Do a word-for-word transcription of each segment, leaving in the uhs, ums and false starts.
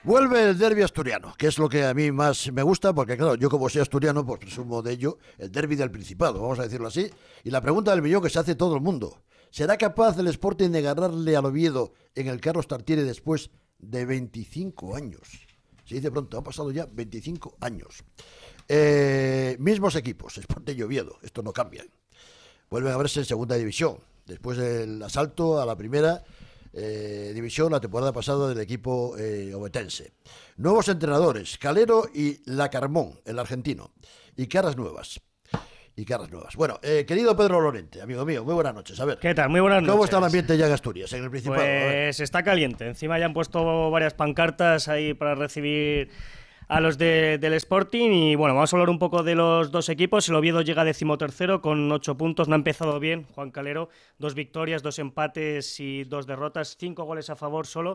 Vuelve el derbi asturiano, que es lo que a mí más me gusta, porque claro, yo como soy asturiano, pues presumo de ello, el derbi del Principado, vamos a decirlo así. Y la pregunta del millón que se hace todo el mundo: ¿será capaz el Sporting de ganarle al Oviedo en el Carlos Tartiere después de veinticinco años? Se dice pronto, han pasado ya veinticinco años. Eh, mismos equipos, Sporting y Oviedo, esto no cambia. Vuelven a verse en segunda división, después del asalto a la primera Eh, división la temporada pasada del equipo eh, ovetense. Nuevos entrenadores, Calero y Lacarmón, el argentino, y caras nuevas. Y caras nuevas. Bueno, eh, querido Pedro Lorente, amigo mío, muy buenas noches. A ver, ¿qué tal? Muy buenas noches. ¿Cómo está el ambiente ya en Asturias, en el Principado? Pues está caliente. Encima ya han puesto varias pancartas ahí para recibir a los de, del Sporting. Y bueno, vamos a hablar un poco de los dos equipos. El Oviedo llega decimotercero con ocho puntos. No ha empezado bien Juan Calero. Dos victorias, dos empates y dos derrotas. Cinco goles a favor solo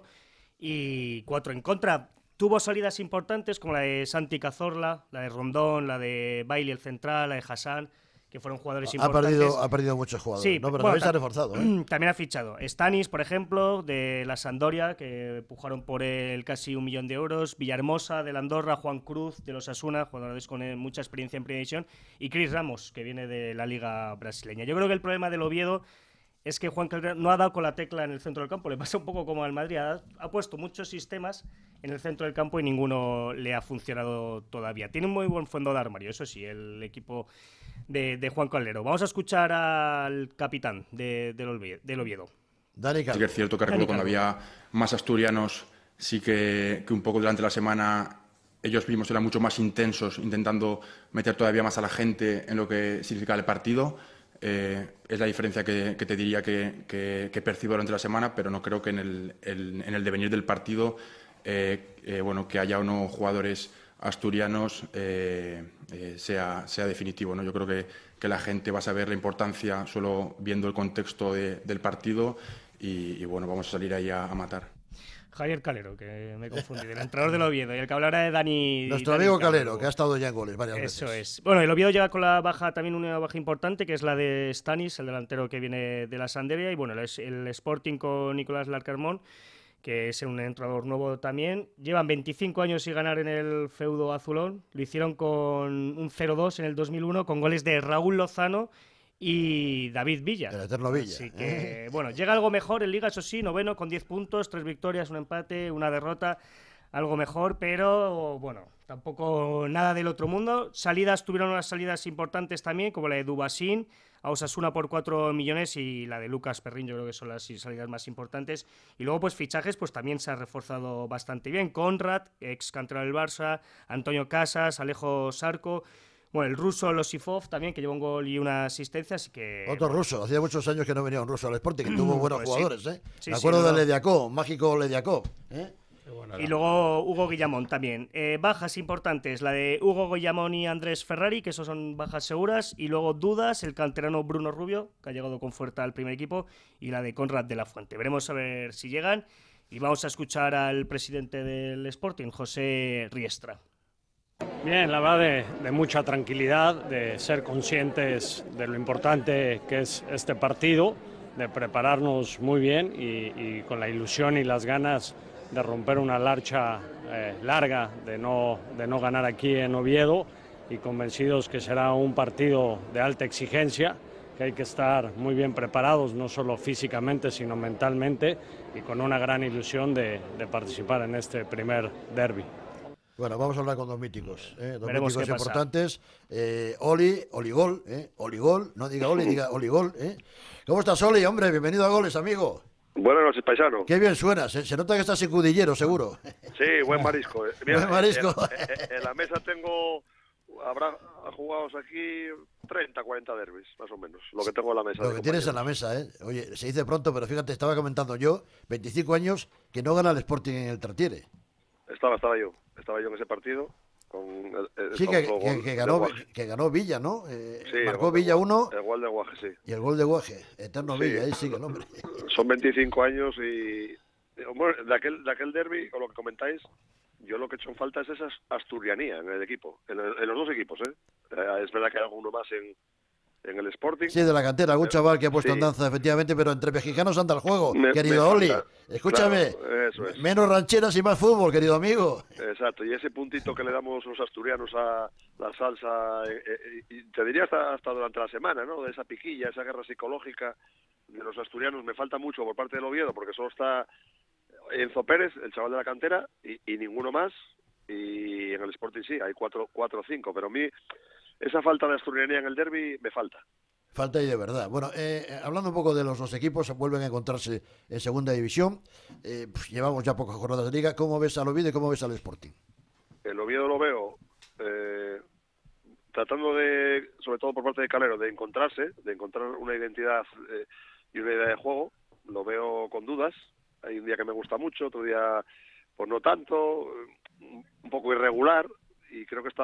y cuatro en contra. Tuvo salidas importantes como la de Santi Cazorla, la de Rondón, la de Bailey el central, la de Hassan, que fueron jugadores ha importantes. Perdido, ha perdido muchos jugadores, sí, ¿no? Pero bueno, también se ha reforzado. ¿eh? También ha fichado Stanis, por ejemplo, de la Sampdoria, que empujaron por él casi un millón de euros. Villahermosa, de la Andorra. Juan Cruz, de los Asuna, jugadores con mucha experiencia en Primera División. Y Chris Ramos, que viene de la Liga Brasileña. Yo creo que el problema del Oviedo es que Juan Calero no ha dado con la tecla en el centro del campo. Le pasa un poco como al Madrid. Ha, ha puesto muchos sistemas en el centro del campo y ninguno le ha funcionado todavía. Tiene un muy buen fondo de armario, eso sí, el equipo de, de Juan Calero. Vamos a escuchar al capitán de, de Oviedo, del Oviedo. Dani Calvo. Sí que es cierto que recuerdo cuando había más asturianos, sí que, que un poco durante la semana ellos mismos eran mucho más intensos, intentando meter todavía más a la gente en lo que significa el partido. Eh, es la diferencia que, que te diría que, que, que percibo durante la semana, pero no creo que en el, el, en el devenir del partido eh, eh, bueno, que haya o no jugadores asturianos eh, eh, sea, sea definitivo, ¿no? Yo creo que, que la gente va a saber la importancia solo viendo el contexto de, del partido y, y bueno, vamos a salir ahí a, a matar. Javier Calero, que me confundí, el entrenador del Oviedo, y el que hablará de Dani... Nuestro Dani amigo Calero, Calero, que ha estado ya en goles varias Eso veces. es. Bueno, el Oviedo llega con la baja, también una baja importante, que es la de Stanis, el delantero que viene de la Sampdoria, y bueno, el, el Sporting con Nicolás Larcarmón, que es un entrenador nuevo también. Llevan veinticinco años sin ganar en el feudo azulón. Lo hicieron con un cero dos en el dos mil uno, con goles de Raúl Lozano y David Villa. El eterno Villa. Así que, bueno, llega algo mejor en Liga, eso sí, noveno con diez puntos, tres victorias, un empate, una derrota, algo mejor, pero bueno, tampoco nada del otro mundo. Salidas, tuvieron unas salidas importantes también, como la de Dubasín a Osasuna por cuatro millones y la de Lucas Perrín, yo creo que son las salidas más importantes. Y luego, pues fichajes, pues también se ha reforzado bastante bien. Conrad, ex cantera del Barça, Antonio Casas, Alejo Sarco. Bueno, el ruso Losifov también, que lleva un gol y una asistencia, así que... Otro bueno. ruso, hacía muchos años que no venía un ruso al Sporting, que tuvo buenos Pues jugadores, sí. ¿eh? Sí, Me sí, acuerdo no, de no. Lediakov, mágico Lediakov, ¿eh? Y luego Hugo Guillamón también. Eh, bajas importantes, la de Hugo Guillamón y Andrés Ferrari, que esos son bajas seguras. Y luego dudas, el canterano Bruno Rubio, que ha llegado con fuerza al primer equipo. Y la de Conrad de la Fuente. Veremos a ver si llegan. Y vamos a escuchar al presidente del Sporting, José Riestra. Bien, la verdad de, de mucha tranquilidad, de ser conscientes de lo importante que es este partido, de prepararnos muy bien y, y con la ilusión y las ganas de romper una larcha eh, larga, de no, de no ganar aquí en Oviedo y convencidos que será un partido de alta exigencia, que hay que estar muy bien preparados, no solo físicamente, sino mentalmente y con una gran ilusión de, de participar en este primer derbi. Bueno, vamos a hablar con dos míticos, ¿eh? dos Veremos míticos qué pasa. importantes. Eh, Oli, Oligol, ¿eh? Oligol, no diga Oli, diga Oligol, ¿eh? ¿Cómo estás, Oli? Hombre, bienvenido a Goles, amigo. Buenas noches, paisano. Qué bien suenas, ¿eh? Se nota que estás secudillero, seguro. Sí, buen marisco. eh. Mira, Buen marisco. En, en- en la mesa tengo, habrá jugados aquí treinta, cuarenta derbis, más o menos, lo que tengo en la mesa. Lo de que tienes en la compañeros. mesa, ¿eh? Oye, se dice pronto, pero fíjate, estaba comentando yo, veinticinco años, que no gana el Sporting en el Tartiere. Estaba, estaba yo, estaba yo en ese partido. Con el, el Sí, que, famoso que- gol que de ganó, Guaje. que ganó Villa, ¿no? Eh, Sí, el marcó gol de Villa Guaje, uno El gol de Guaje, sí. y el gol de Guaje. Eterno Sí. Villa, ahí sigue el hombre. Son veinticinco años y... Bueno, de aquel, de aquel derbi, o lo que comentáis, yo lo que he hecho en falta es esa asturianía en el equipo, en, el- en los dos equipos, ¿eh? Eh, Es verdad que hay alguno más en, en el Sporting. Sí, de la cantera, algún chaval que ha puesto Sí. en danza, efectivamente, pero entre mexicanos anda el juego, Me- querido me Oli. falta. Escúchame, Claro, eso es. menos rancheras y más fútbol, querido amigo. Exacto, y ese puntito que le damos los asturianos a la salsa, eh, eh, y te diría hasta, hasta durante la semana, ¿no? De esa piquilla, esa guerra psicológica de los asturianos, me falta mucho por parte del Oviedo, porque solo está Enzo Pérez, el chaval de la cantera, y, y ninguno más, y en el Sporting sí, hay cuatro cuatro o cinco, pero a mí esa falta de asturianía en el derbi me falta. Falta y de verdad. Bueno, eh, hablando un poco de los dos equipos, vuelven a encontrarse en segunda división. Eh, pues, llevamos ya pocas jornadas de liga. ¿Cómo ves al Oviedo y cómo ves al Sporting? El Oviedo lo veo eh, tratando de, sobre todo por parte de Calero, de encontrarse, de encontrar una identidad eh, y una idea de juego. Lo veo con dudas. Hay un día que me gusta mucho, otro día pues no tanto, un poco irregular, y creo que está